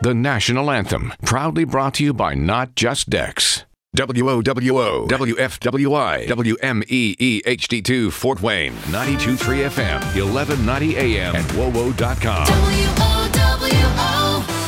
the national anthem, proudly brought to you by Not Just Dex. WOWO, WFWI, WMEE HD2 Fort Wayne, 92.3 FM, 1190 AM, and WOWO.com. WOWO.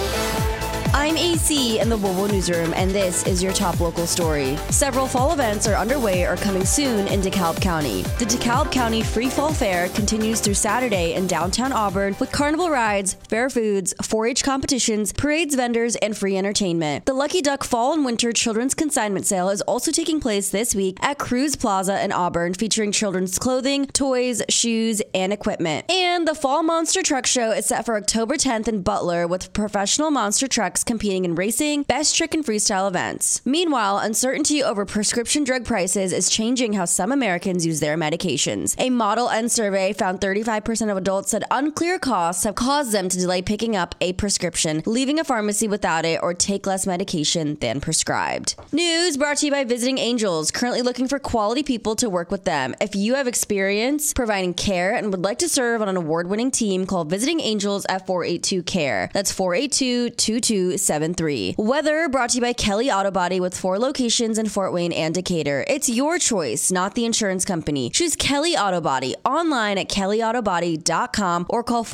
I'm AC in the WOWO Newsroom, and this is your top local story. Several fall events are underway or coming soon in DeKalb County. The DeKalb County Free Fall Fair continues through Saturday in downtown Auburn with carnival rides, fair foods, 4-H competitions, parades, vendors, and free entertainment. The Lucky Duck Fall and Winter Children's Consignment Sale is also taking place this week at Cruz Plaza in Auburn, featuring children's clothing, toys, shoes, and equipment. And the Fall Monster Truck Show is set for October 10th in Butler with professional monster trucks competing in racing, best trick, and freestyle events. Meanwhile, uncertainty over prescription drug prices is changing how some Americans use their medications. A Model N survey found 35% of adults said unclear costs have caused them to delay picking up a prescription, leaving a pharmacy without it, or take less medication than prescribed. News brought to you by Visiting Angels, currently looking for quality people to work with them. If you have experience providing care and would like to serve on an award-winning team, call Visiting Angels at 482-CARE. That's 482-2273. Weather brought to you by Kelly Auto Body with 4 locations in Fort Wayne and Decatur. It's your choice, not the insurance company. Choose Kelly Auto Body online at kellyautobody.com or call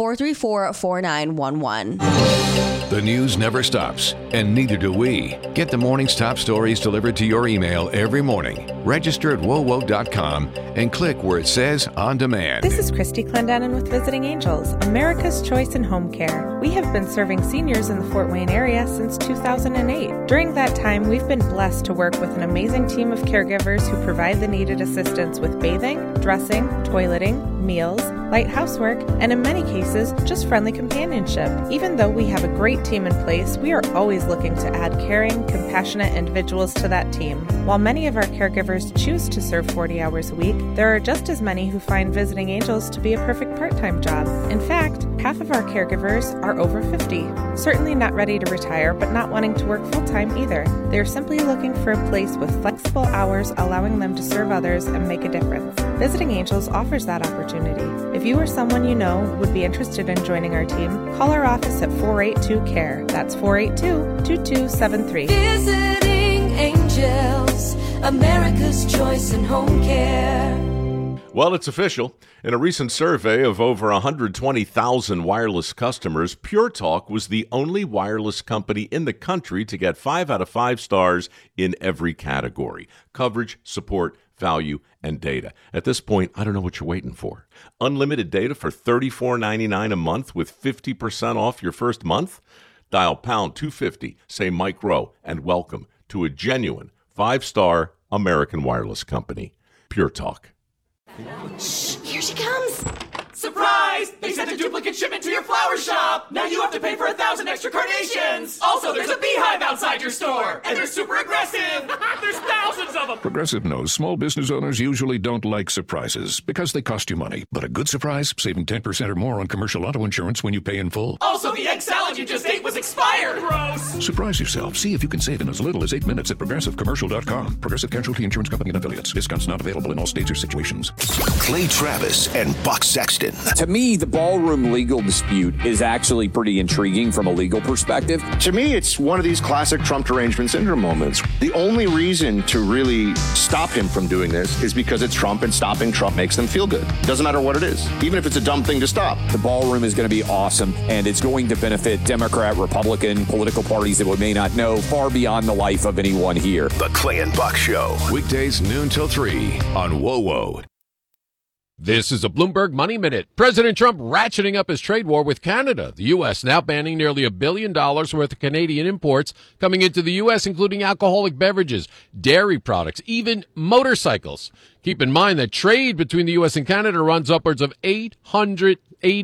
434-4911. The news never stops, and neither do we. Get the morning's top stories delivered to your email every morning. Register at WOWO.com and click where it says On Demand. This is Christy Clendenin with Visiting Angels, America's choice in home care. We have been serving seniors in the Fort Wayne area since 2008. During that time, we've been blessed to work with an amazing team of caregivers who provide the needed assistance with bathing, dressing, toileting, meals, light housework, and in many cases, just friendly companionship. Even though we have a great team in place, we are always looking to add caring, compassionate individuals to that team. While many of our caregivers choose to serve 40 hours a week, there are just as many who find Visiting Angels to be a perfect part-time job. In fact, half of our caregivers are over 50. Certainly not ready to retire, but not wanting to work full-time either. They're simply looking for a place with flexible hours, allowing them to serve others and make a difference. Visiting Angels offers that opportunity. If you or someone you know would be interested in joining our team, call our office at 482-CARE. That's 482-2273. Visiting Angels, America's choice in home care. Well, it's official. In a recent survey of over 120,000 wireless customers, Pure Talk was the only wireless company in the country to get 5 out of 5 stars in every category: coverage, support, value, and data. At this point, I don't know what you're waiting for. Unlimited data for $34.99 a month with 50% off your first month? Dial pound 250, say Mike Rowe, and welcome to a genuine 5-star American wireless company. Pure Talk. Shh, here she comes. Surprise! They sent a duplicate shipment to your flower shop! Now you have to pay for 1,000 extra carnations! Also, there's a beehive outside your store! And they're super aggressive! There's thousands of them! Progressive knows small business owners usually don't like surprises because they cost you money. But a good surprise, saving 10% or more on commercial auto insurance when you pay in full. Also, the egg salad you just ate was expired! Gross! Surprise yourself. See if you can save in as little as 8 minutes at ProgressiveCommercial.com. Progressive Casualty Insurance Company and Affiliates. Discounts not available in all states or situations. Clay Travis and Buck Sexton. To me, the ballroom legal dispute is actually pretty intriguing from a legal perspective. To me, it's one of these classic Trump derangement syndrome moments. The only reason to really stop him from doing this is because it's Trump, and stopping Trump makes them feel good. Doesn't matter what it is, even if it's a dumb thing to stop. The ballroom is going to be awesome, and it's going to benefit Democrat, Republican, political parties that we may not know far beyond the life of anyone here. The Clay and Buck Show. Weekdays noon till 3 on WOWO. This is a Bloomberg Money Minute. President Trump ratcheting up his trade war with Canada. The U.S. now banning nearly $1 billion worth of Canadian imports coming into the U.S., including alcoholic beverages, dairy products, even motorcycles. Keep in mind that trade between the U.S. and Canada runs upwards of $880